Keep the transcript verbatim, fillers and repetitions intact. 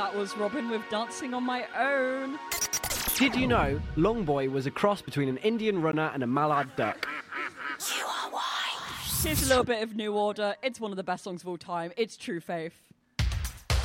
That was Robin with Dancing on My Own. Did you know Long Boy was a cross between an Indian runner and a mallard duck? Here's a little bit of New Order. It's one of the best songs of all time. It's True Faith.